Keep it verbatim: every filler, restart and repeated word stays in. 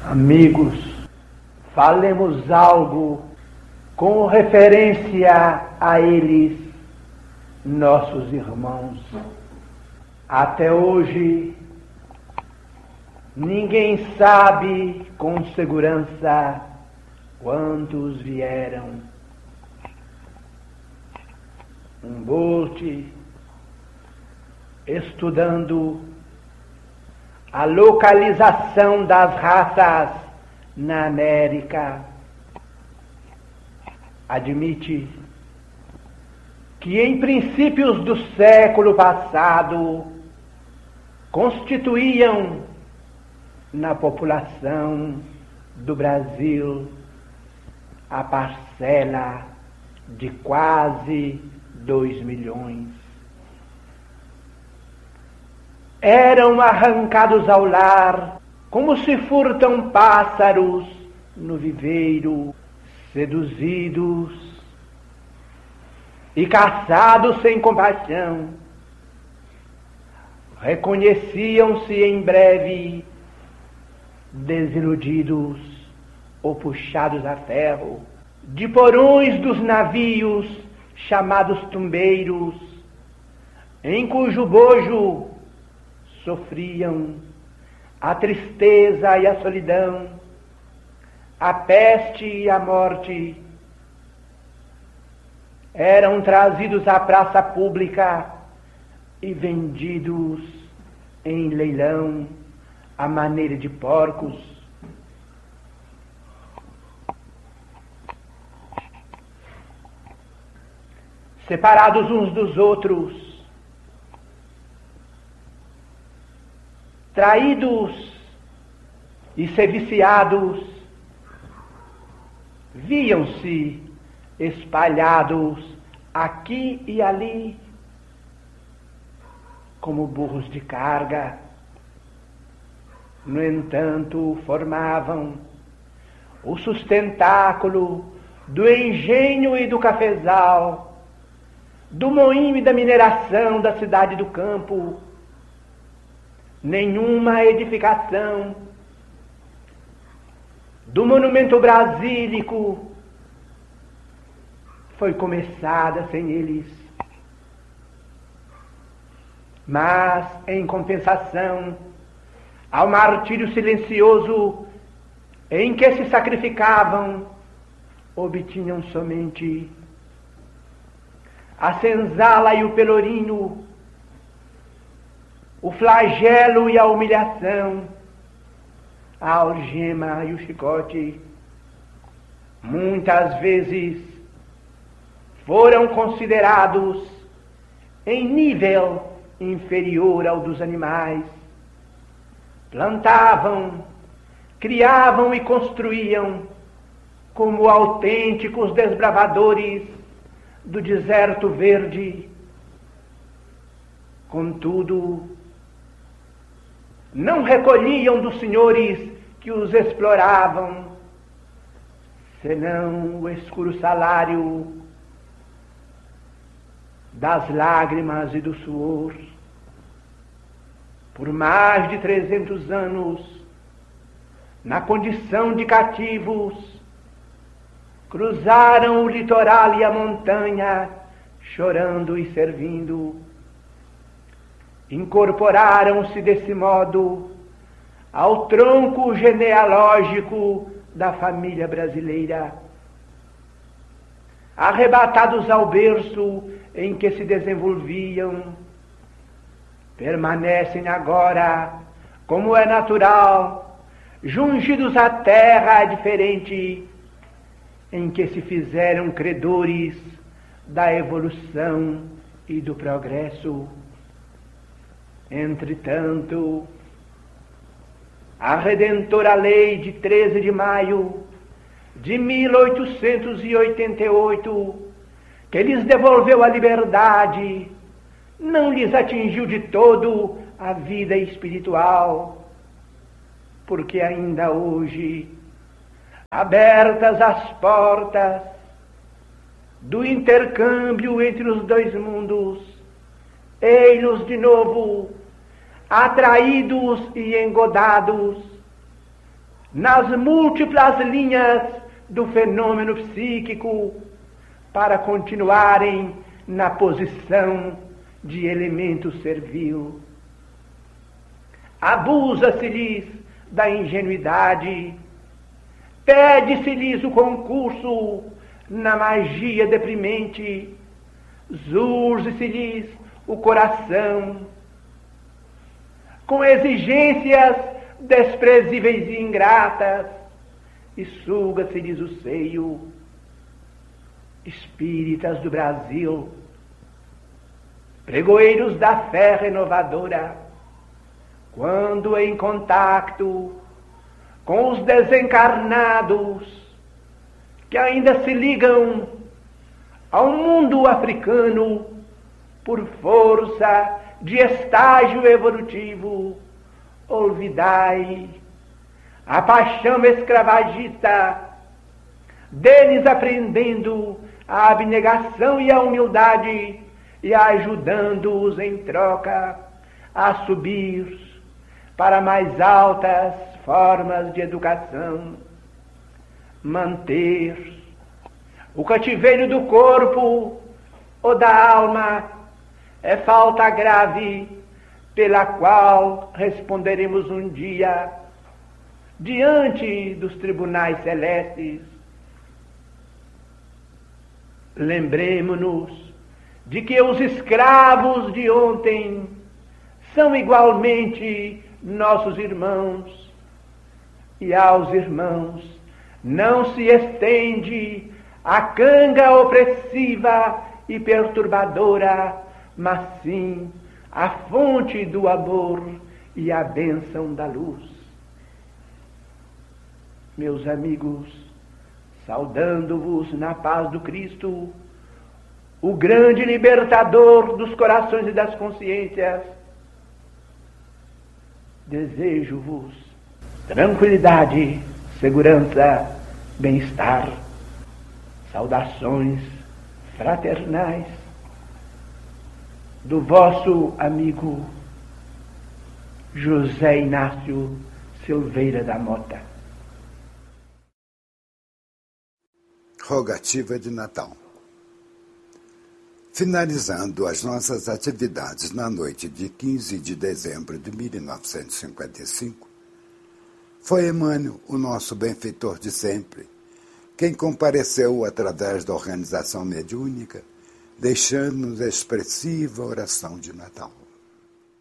Amigos, falemos algo com referência a eles, nossos irmãos. Até hoje, ninguém sabe com segurança quantos vieram. Humboldt, estudando a localização das raças na América, admite que em princípios do século passado constituíam na população do Brasil a parcela de quase dois milhões. Eram arrancados ao lar, como se furtam pássaros no viveiro, seduzidos e caçados sem compaixão. Reconheciam-se em breve desiludidos ou puxados a ferro de porões dos navios chamados tumbeiros, em cujo bojo sofriam a tristeza e a solidão, a peste e a morte. Eram trazidos à praça pública e vendidos em leilão à maneira de porcos. Separados uns dos outros, traídos e serviciados, viam-se espalhados aqui e ali como burros de carga. No entanto, formavam o sustentáculo do engenho e do cafezal, do moinho e da mineração da cidade do campo. Nenhuma edificação do monumento brasílico foi começada sem eles. Mas, em compensação ao martírio silencioso em que se sacrificavam, obtinham somente a senzala e o pelourinho, o flagelo e a humilhação, a algema e o chicote. Muitas vezes foram considerados em nível inferior ao dos animais. Plantavam, criavam e construíam como autênticos desbravadores do deserto verde. Contudo, não recolhiam dos senhores que os exploravam, senão o escuro salário das lágrimas e do suor. Por mais de trezentos anos, na condição de cativos, cruzaram o litoral e a montanha, chorando e servindo. Incorporaram-se desse modo ao tronco genealógico da família brasileira. Arrebatados ao berço em que se desenvolviam, permanecem agora, como é natural, jungidos à terra diferente em que se fizeram credores da evolução e do progresso. Entretanto, a redentora lei de treze de maio de mil oitocentos e oitenta e oito, que lhes devolveu a liberdade, não lhes atingiu de todo a vida espiritual, porque ainda hoje, abertas as portas do intercâmbio entre os dois mundos, ei-los de novo, atraídos e engodados, nas múltiplas linhas do fenômeno psíquico para continuarem na posição de elemento servil. Abusa-se-lhes da ingenuidade, pede-se-lhes o concurso na magia deprimente, zurge-se-lhes o coração com exigências desprezíveis e ingratas, e suga-se-lhes o seio. Espíritas do Brasil, pregoeiros da fé renovadora, quando em contacto com os desencarnados que ainda se ligam ao mundo africano por força de estágio evolutivo, olvidai a paixão escravagista, deles aprendendo a abnegação e a humildade e ajudando-os em troca a subir para mais altas formas de educação. Manter o cativeiro do corpo ou da alma é falta grave pela qual responderemos um dia diante dos tribunais celestes. Lembremo-nos de que os escravos de ontem são igualmente nossos irmãos, e aos irmãos não se estende a canga opressiva e perturbadora, mas sim a fonte do amor e a bênção da luz. Meus amigos, saudando-vos na paz do Cristo, o grande libertador dos corações e das consciências, desejo-vos tranquilidade, segurança, bem-estar. Saudações fraternais do vosso amigo José Inácio Silveira da Mota. Rogativa de Natal. Finalizando as nossas atividades na noite de quinze de dezembro de mil novecentos e cinquenta e cinco, foi Emmanuel, o nosso benfeitor de sempre, quem compareceu através da organização mediúnica, deixando-nos a expressiva oração de Natal.